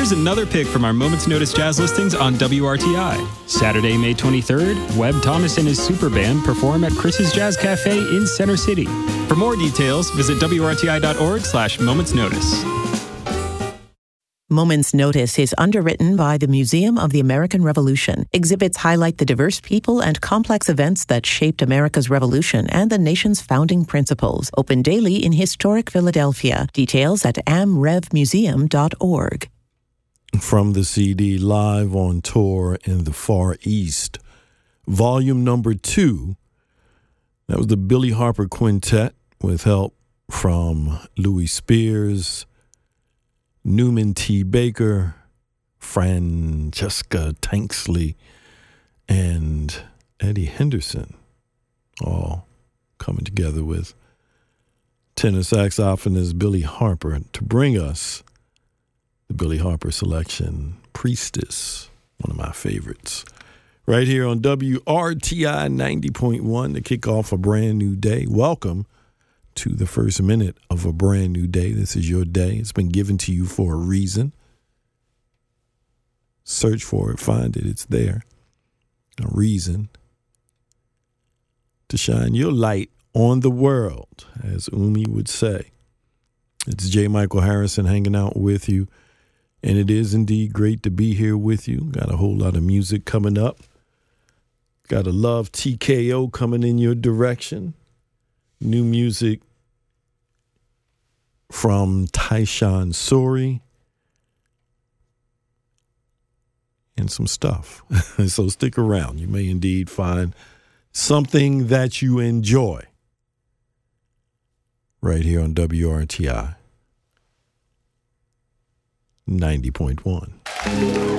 Here's another pick from our Moments Notice jazz listings on WRTI. Saturday, May 23rd, Webb Thomas and his super band perform at Chris's Jazz Cafe in Center City. For more details, visit WRTI.org/Moments Notice. Moments Notice is underwritten by the Museum of the American Revolution. Exhibits highlight the diverse people and complex events that shaped America's revolution and the nation's founding principles. Open daily in historic Philadelphia. Details at amrevmuseum.org. From the CD Live on Tour in the Far East, volume number 2, that was the Billy Harper Quintet with help from Louis Spears, Newman T. Baker, Francesca Tanksley, and Eddie Henderson, all coming together with tenor saxophonist Billy Harper to bring us the Billy Harper selection, Priestess, one of my favorites. Right here on WRTI 90.1 to kick off a brand new day. Welcome to the first minute of a brand new day. This is your day. It's been given to you for a reason. Search for it, find it, it's there. A reason to shine your light on the world, as Umi would say. It's J. Michael Harrison hanging out with you, and it is indeed great to be here with you. Got a whole lot of music coming up. Got a Love TKO coming in your direction. New music from Tyshawn Sori and some stuff. So stick around. You may indeed find something that you enjoy right here on WRTI 90.1.